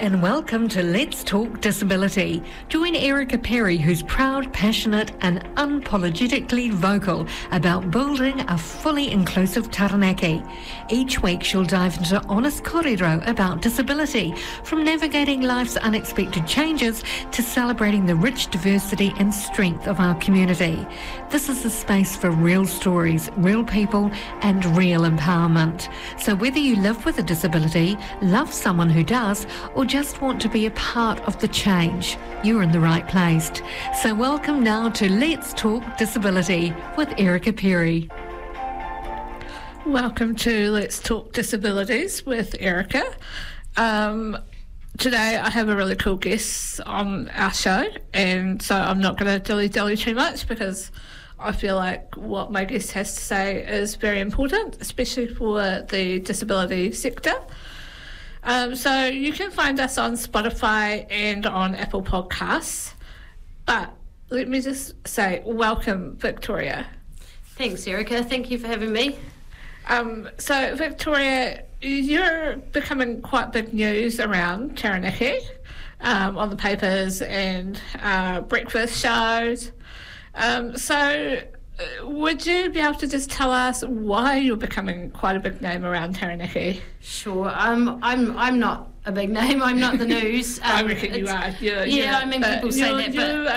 and welcome to Let's Talk Disability. Join Erica Perry, who's proud, passionate and unapologetically vocal about building a fully inclusive Taranaki. Each week she'll dive into honest kōrero about disability, from navigating life's unexpected changes to celebrating the rich diversity and strength of our community. This is a space for real stories, real people and real empowerment. So whether you live with a disability, love someone who does, or just want to be a part of the change, you're in the right place. So welcome now to Let's Talk Disability with Erica Perry. Welcome to Let's Talk Disabilities with Erica. Today I have a really cool guest on our show, and so I'm not going to dilly-dally too much because I feel like what my guest has to say is very important, especially for the disability sector. So you can find us on Spotify and on Apple Podcasts. But let me just say, welcome, Victoria. Thanks, Erica. Thank you for having me. So, Victoria, you're becoming quite big news around Taranaki, on the papers and breakfast shows. Would you be able to just tell us why you're becoming quite a big name around Taranaki? Sure. I'm not a big name. I'm not the news. I reckon you are. I mean, people say that, but